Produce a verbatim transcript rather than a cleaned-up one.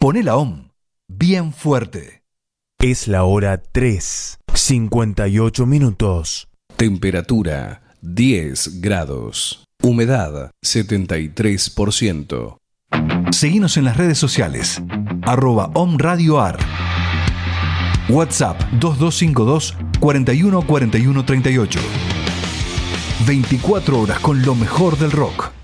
Poné la OM bien fuerte. Es la hora tres, cincuenta y ocho minutos. Temperatura diez grados. Humedad setenta y tres por ciento. Seguinos en las redes sociales. Arroba OM Radio A R. WhatsApp dos dos cinco dos, cuarenta y uno, cuarenta y uno, treinta y ocho. veinticuatro horas con lo mejor del rock.